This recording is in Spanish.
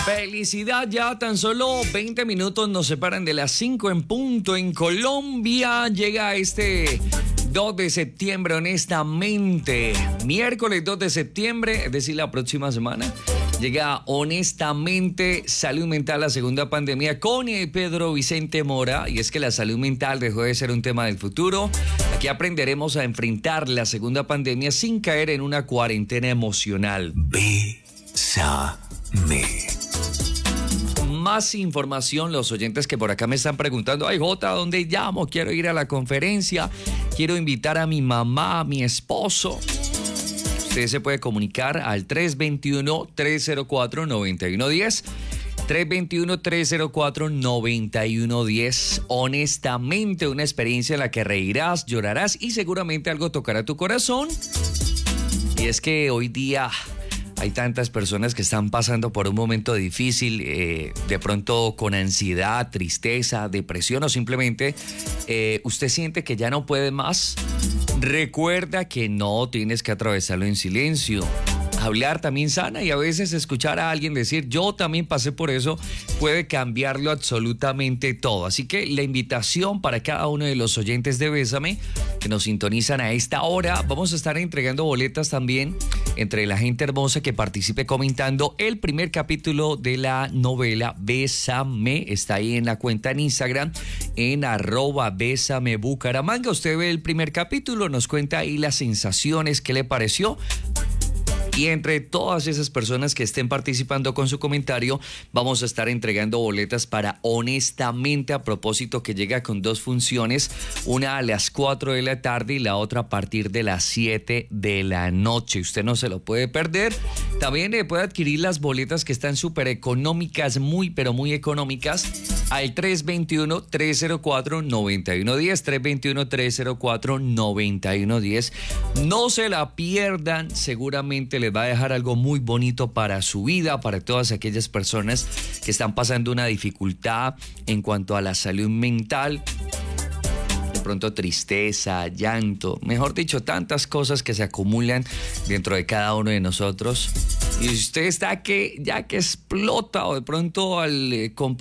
Felicidad, ya tan solo 20 minutos nos separan de las 5 en punto en Colombia. Llega este 2 de septiembre, honestamente. Miércoles 2 de septiembre, es decir, la próxima semana. Llega honestamente Salud Mental, la segunda pandemia, con Pedro Vicente Mora. Y es que la salud mental dejó de ser un tema del futuro. Aquí aprenderemos a enfrentar la segunda pandemia sin caer en una cuarentena emocional. Bésame. Más información, los oyentes que por acá me están preguntando: ay, Jota, ¿dónde llamo? Quiero ir a la conferencia, quiero invitar a mi mamá, a mi esposo. Usted se puede comunicar al 321-304-9110. 321-304-9110. Honestamente, una experiencia en la que reirás, llorarás y seguramente algo tocará tu corazón. Y es que hoy día hay tantas personas que están pasando por un momento difícil, de pronto con ansiedad, tristeza, depresión o simplemente usted siente que ya no puede más. Recuerda que no tienes que atravesarlo en silencio. Hablar también sana, y a veces escuchar a alguien decir yo también pasé por eso puede cambiarlo absolutamente todo. Así que la invitación para cada uno de los oyentes de Bésame que nos sintonizan a esta hora, vamos a estar entregando boletas también entre la gente hermosa que participe comentando el primer capítulo de la novela Bésame. Está ahí en la cuenta en Instagram en @BésameBucaramanga. Usted ve el primer capítulo, nos cuenta ahí las sensaciones, qué le pareció. Y entre todas esas personas que estén participando con su comentario, vamos a estar entregando boletas para Honestamente, a propósito, que llega con 2 funciones, una a las 4 de la tarde y la otra a partir de las 7 de la noche. Usted no se lo puede perder. También puede adquirir las boletas que están súper económicas, muy pero muy económicas, al 321-304-9110, 321-304-9110. No se la pierdan, seguramente les va a dejar algo muy bonito para su vida, para todas aquellas personas que están pasando una dificultad en cuanto a la salud mental. De pronto tristeza, llanto, mejor dicho, tantas cosas que se acumulan dentro de cada uno de nosotros. Y usted está ya que explota, o de pronto al